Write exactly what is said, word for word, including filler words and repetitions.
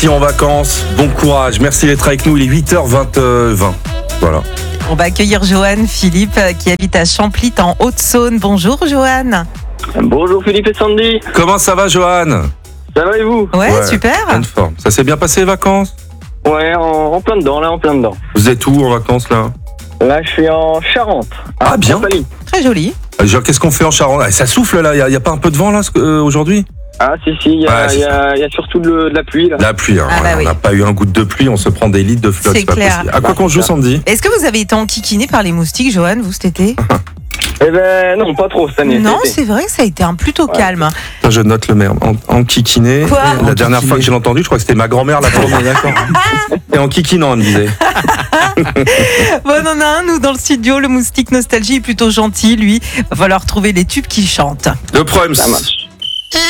Qui en vacances, bon courage, merci d'être avec nous, il est huit heures vingt. Voilà. On va accueillir Johan Philippe qui habite à Champlit en Haute-Saône. Bonjour Johan. Bonjour Philippe et Sandy. Comment ça va Johan? Ça va et vous? Ouais, ouais, super. Bonne forme. Ça s'est bien passé les vacances? Ouais, en, en plein dedans, là, en plein dedans. Vous êtes où en vacances là? Là, je suis en Charente. Ah bien. Paris. Très joli. Alors, qu'est-ce qu'on fait en Charente? Ça souffle là, il n'y a, a pas un peu de vent là euh, aujourd'hui? Ah si, si, il y, Ouais, y, a, y a surtout de, de la pluie là. La pluie, hein. Ah, bah on oui. n'a pas eu un goutte de pluie, on se prend des litres de flotte. C'est pas clair. possible. À quoi Bah, qu'on joue Sandy? Est-ce que vous avez été enquiquiné par les moustiques, Johan, vous cet été? Eh ben non, pas trop cette année. Non, cet été. c'est vrai que ça a été un plutôt Ouais. calme. Putain, je note le maire. En, en kikiné. Quoi? La En dernière kikiné. fois que j'ai entendu, je crois que c'était ma grand-mère la première, d'accord. Et en kikinant, elle me disait. Bon, on en a un, nous, dans le studio. Le moustique nostalgie est plutôt gentil, lui. Va falloir trouver les tubes qui chantent. Le problème, Ça marche.